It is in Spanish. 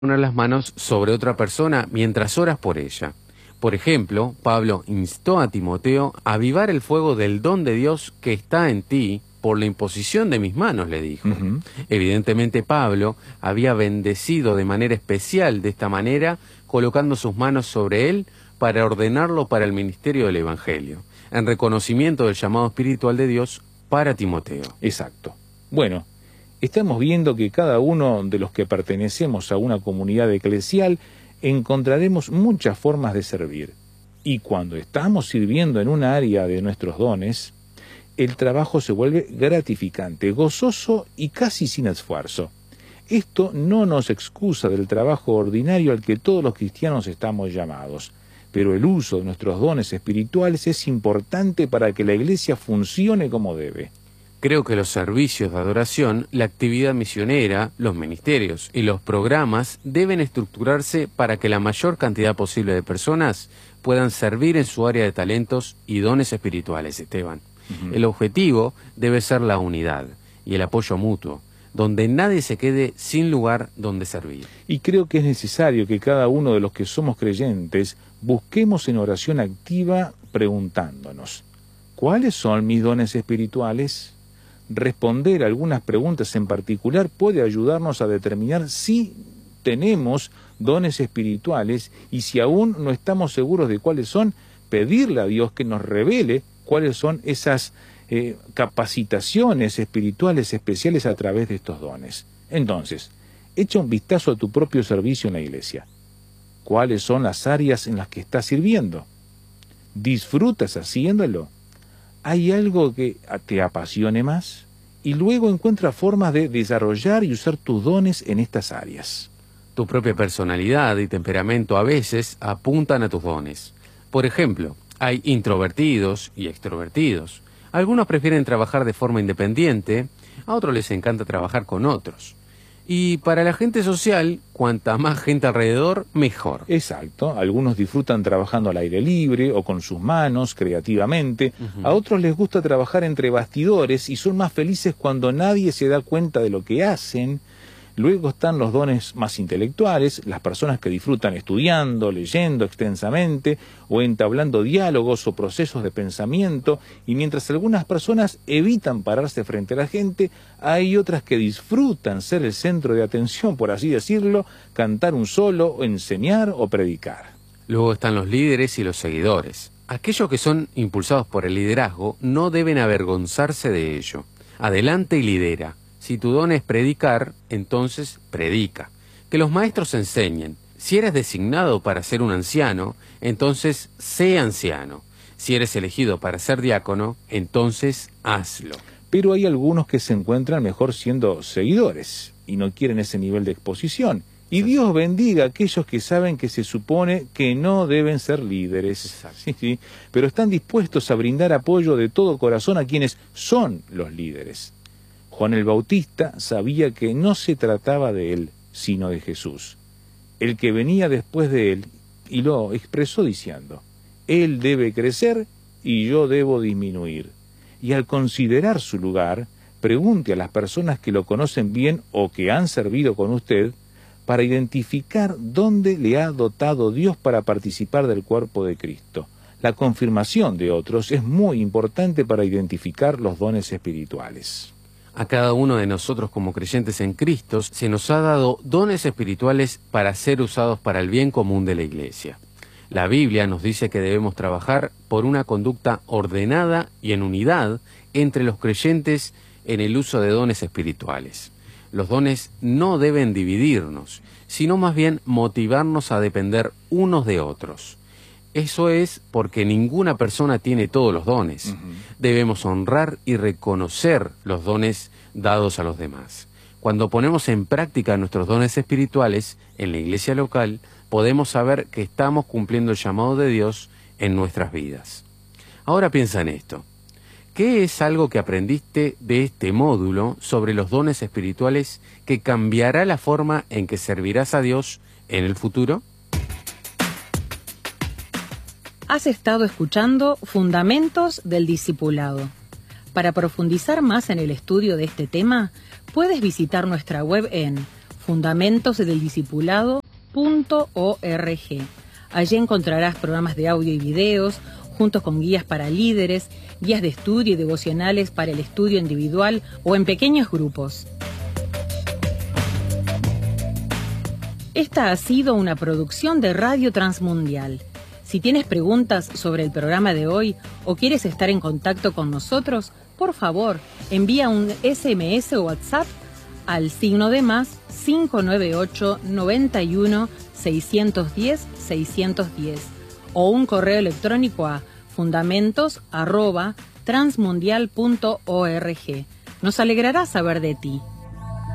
poner las manos sobre otra persona mientras oras por ella. Por ejemplo, Pablo instó a Timoteo a avivar el fuego del don de Dios que está en ti por la imposición de mis manos, le dijo. Evidentemente Pablo había bendecido de manera especial de esta manera, colocando sus manos sobre él para ordenarlo para el ministerio del Evangelio, en reconocimiento del llamado espiritual de Dios para Timoteo. Exacto. Bueno, estamos viendo que cada uno de los que pertenecemos a una comunidad eclesial encontraremos muchas formas de servir. Y cuando estamos sirviendo en una área de nuestros dones, el trabajo se vuelve gratificante, gozoso y casi sin esfuerzo. Esto no nos excusa del trabajo ordinario al que todos los cristianos estamos llamados, pero el uso de nuestros dones espirituales es importante para que la Iglesia funcione como debe. Creo que los servicios de adoración, la actividad misionera, los ministerios y los programas deben estructurarse para que la mayor cantidad posible de personas puedan servir en su área de talentos y dones espirituales, Esteban. El objetivo debe ser la unidad y el apoyo mutuo, donde nadie se quede sin lugar donde servir. Y creo que es necesario que cada uno de los que somos creyentes busquemos en oración activa preguntándonos, ¿cuáles son mis dones espirituales? Responder algunas preguntas en particular puede ayudarnos a determinar si tenemos dones espirituales y si aún no estamos seguros de cuáles son, pedirle a Dios que nos revele cuáles son esas capacitaciones espirituales especiales a través de estos dones. Entonces, echa un vistazo a tu propio servicio en la iglesia. ¿Cuáles son las áreas en las que estás sirviendo? ¿Disfrutas haciéndolo? ¿Hay algo que te apasione más? Y luego encuentra formas de desarrollar y usar tus dones en estas áreas. Tu propia personalidad y temperamento a veces apuntan a tus dones. Por ejemplo, hay introvertidos y extrovertidos. Algunos prefieren trabajar de forma independiente, a otros les encanta trabajar con otros. Y para la gente social, cuanta más gente alrededor, mejor. Exacto. Algunos disfrutan trabajando al aire libre o con sus manos, creativamente. A otros les gusta trabajar entre bastidores y son más felices cuando nadie se da cuenta de lo que hacen. Luego están los dones más intelectuales, las personas que disfrutan estudiando, leyendo extensamente o entablando diálogos o procesos de pensamiento, y mientras algunas personas evitan pararse frente a la gente, hay otras que disfrutan ser el centro de atención, por así decirlo, cantar un solo, o enseñar o predicar. Luego están los líderes y los seguidores. Aquellos que son impulsados por el liderazgo no deben avergonzarse de ello. Adelante y lidera. Si tu don es predicar, entonces predica. Que los maestros enseñen. Si eres designado para ser un anciano, entonces sé anciano. Si eres elegido para ser diácono, entonces hazlo. Pero hay algunos que se encuentran mejor siendo seguidores y no quieren ese nivel de exposición. Y Dios bendiga a aquellos que saben que se supone que no deben ser líderes. Sí, pero están dispuestos a brindar apoyo de todo corazón a quienes son los líderes. Juan el Bautista sabía que no se trataba de él, sino de Jesús, el que venía después de él, y lo expresó diciendo, él debe crecer y yo debo disminuir. Y al considerar su lugar, pregunte a las personas que lo conocen bien o que han servido con usted, para identificar dónde le ha dotado Dios para participar del cuerpo de Cristo. La confirmación de otros es muy importante para identificar los dones espirituales. A cada uno de nosotros como creyentes en Cristo se nos ha dado dones espirituales para ser usados para el bien común de la Iglesia. La Biblia nos dice que debemos trabajar por una conducta ordenada y en unidad entre los creyentes en el uso de dones espirituales. Los dones no deben dividirnos, sino más bien motivarnos a depender unos de otros. Eso es porque ninguna persona tiene todos los dones. Debemos honrar y reconocer los dones dados a los demás. Cuando ponemos en práctica nuestros dones espirituales en la iglesia local, podemos saber que estamos cumpliendo el llamado de Dios en nuestras vidas. Ahora piensa en esto. ¿Qué es algo que aprendiste de este módulo sobre los dones espirituales que cambiará la forma en que servirás a Dios en el futuro? Has estado escuchando Fundamentos del Discipulado. Para profundizar más en el estudio de este tema, puedes visitar nuestra web en fundamentosdeldiscipulado.org. Allí encontrarás programas de audio y videos, juntos con guías para líderes, guías de estudio y devocionales para el estudio individual o en pequeños grupos. Esta ha sido una producción de Radio Transmundial. Si tienes preguntas sobre el programa de hoy o quieres estar en contacto con nosotros, por favor, envía un SMS o WhatsApp al +, 598 91 610 610 o un correo electrónico a fundamentos@transmundial.org. Nos alegrará saber de ti.